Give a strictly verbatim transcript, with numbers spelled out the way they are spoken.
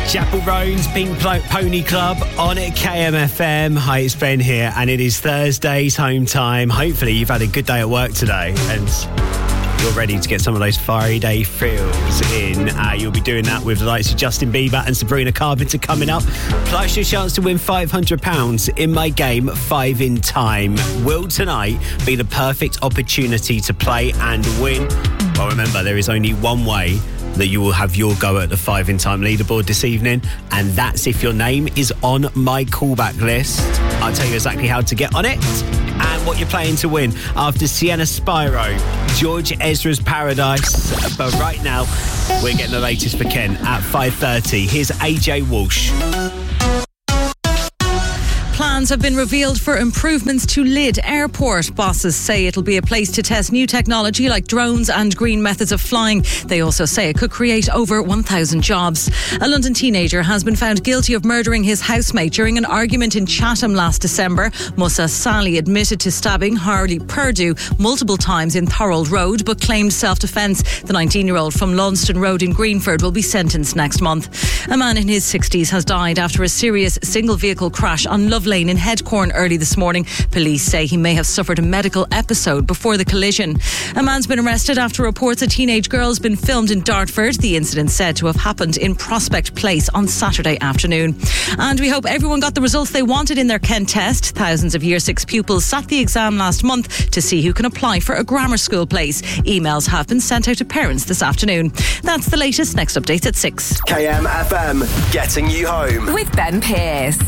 Chapel Roan's Pink Pony Club on at K M F M. Hi, it's Ben here, and it is Thursday's home time. Hopefully you've had a good day at work today and you're ready to get some of those Friday thrills in. Uh, you'll be doing that with the likes of Justin Bieber and Sabrina Carpenter coming up. Plus your chance to win five hundred pounds in my game, Five in Time. Will tonight be the perfect opportunity to play and win? Well, remember, there is only one way that you will have your go at the Five in Time leaderboard this evening, and that's if your name is on my callback list. I'll tell you exactly how to get on it and what you're playing to win after Sienna Spyro, George Ezra's Paradise. But right now, we're getting the latest for Ken at five thirty. Here's A J Walsh. Plans have been revealed for improvements to Lyd Airport. Bosses say it'll be a place to test new technology like drones and green methods of flying. They also say it could create over one thousand jobs. A London teenager has been found guilty of murdering his housemate during an argument in Chatham last December. Musa Sally admitted to stabbing Harley Purdue multiple times in Thorold Road, but claimed self-defence. The nineteen-year-old from Lunston Road in Greenford will be sentenced next month. A man in his sixties has died after a serious single-vehicle crash on Love Lane in Headcorn early this morning. Police say he may have suffered a medical episode before the collision. A man's been arrested after reports a teenage girl has been filmed in Dartford. The incident said to have happened in Prospect Place on Saturday afternoon. And we hope everyone got the results they wanted in their Kent test. Thousands of Year six pupils sat the exam last month to see who can apply for a grammar school place. Emails have been sent out to parents this afternoon. That's the latest. Next updates at six. K M F M, getting you home. With Ben Pearce.